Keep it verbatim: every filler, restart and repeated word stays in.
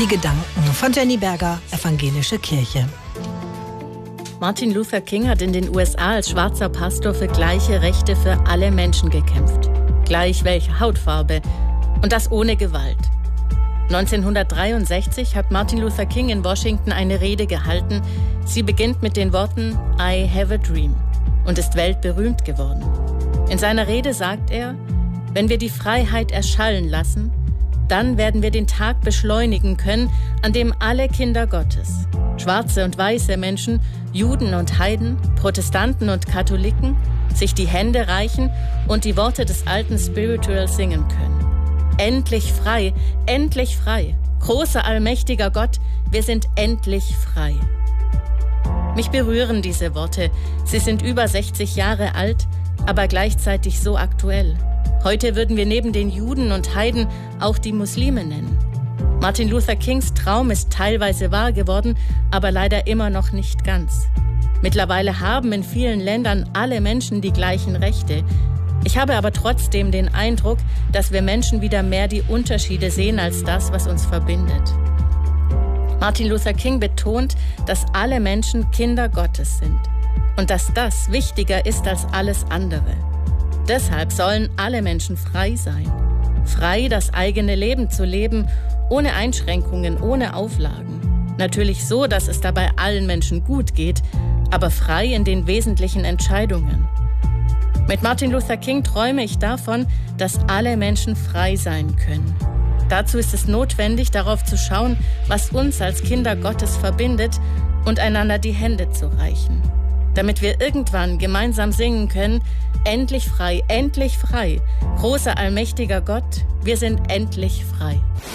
Die Gedanken von Jenny Berger, Evangelische Kirche. Martin Luther King hat in den U S A als schwarzer Pastor für gleiche Rechte für alle Menschen gekämpft. Gleich welche Hautfarbe. Und das ohne Gewalt. neunzehnhundertdreiundsechzig hat Martin Luther King in Washington eine Rede gehalten. Sie beginnt mit den Worten I have a dream und ist weltberühmt geworden. In seiner Rede sagt er, wenn wir die Freiheit erschallen lassen, dann werden wir den Tag beschleunigen können, an dem alle Kinder Gottes, schwarze und weiße Menschen, Juden und Heiden, Protestanten und Katholiken, sich die Hände reichen und die Worte des alten Spiritual singen können. Endlich frei, endlich frei. Großer, allmächtiger Gott, wir sind endlich frei. Mich berühren diese Worte. Sie sind über sechzig Jahre alt, aber gleichzeitig so aktuell. Heute würden wir neben den Juden und Heiden auch die Muslime nennen. Martin Luther Kings Traum ist teilweise wahr geworden, aber leider immer noch nicht ganz. Mittlerweile haben in vielen Ländern alle Menschen die gleichen Rechte. Ich habe aber trotzdem den Eindruck, dass wir Menschen wieder mehr die Unterschiede sehen als das, was uns verbindet. Martin Luther King betont, dass alle Menschen Kinder Gottes sind und dass das wichtiger ist als alles andere. Deshalb sollen alle Menschen frei sein. Frei, das eigene Leben zu leben, ohne Einschränkungen, ohne Auflagen. Natürlich so, dass es dabei allen Menschen gut geht, aber frei in den wesentlichen Entscheidungen. Mit Martin Luther King träume ich davon, dass alle Menschen frei sein können. Dazu ist es notwendig, darauf zu schauen, was uns als Kinder Gottes verbindet und einander die Hände zu reichen. Damit wir irgendwann gemeinsam singen können, endlich frei, endlich frei. Großer, allmächtiger Gott, wir sind endlich frei.